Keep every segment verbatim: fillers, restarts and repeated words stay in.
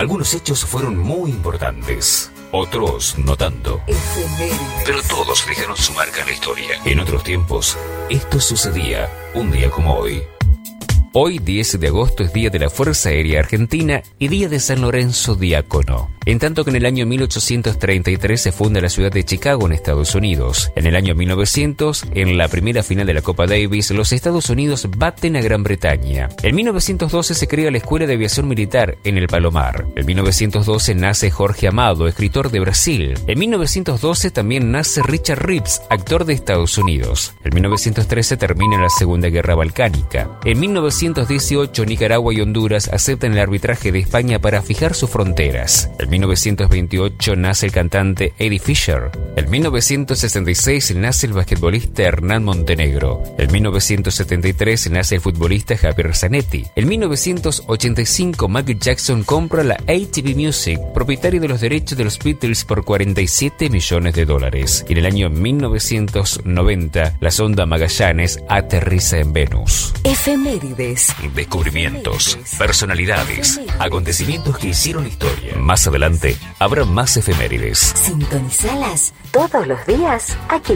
Algunos hechos fueron muy importantes, otros no tanto. Pero todos dejaron su marca en la historia. En otros tiempos, esto sucedía un día como hoy. Hoy, diez de agosto, es Día de la Fuerza Aérea Argentina y Día de San Lorenzo Diácono. En tanto que en el año mil ochocientos treinta y tres se funda la ciudad de Chicago en Estados Unidos. En el año mil novecientos, en la primera final de la Copa Davis, los Estados Unidos baten a Gran Bretaña. En mil novecientos doce se crea la Escuela de Aviación Militar en el Palomar. En mil novecientos doce nace Jorge Amado, escritor de Brasil. En mil novecientos doce también nace Richard Reeves, actor de Estados Unidos. En mil novecientos trece termina la Segunda Guerra Balcánica. En mil novecientos dieciocho, Nicaragua y Honduras aceptan el arbitraje de España para fijar sus fronteras. En mil novecientos veintiocho nace el cantante Eddie Fisher. En mil novecientos sesenta y seis nace el basquetbolista Hernán Montenegro. En mil novecientos setenta y tres nace el futbolista Javier Zanetti. En mil novecientos ochenta y cinco, Michael Jackson compra la A T V Music, propietario de los derechos de los Beatles, por cuarenta y siete millones de dólares. Y en el año mil novecientos noventa, la sonda Magallanes aterriza en Venus. Efemérides. Descubrimientos, personalidades, acontecimientos que hicieron historia. Más adelante habrá más efemérides. Sintonizalas todos los días aquí.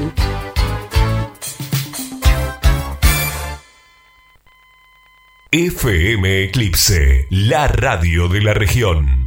F M Eclipse, la radio de la región.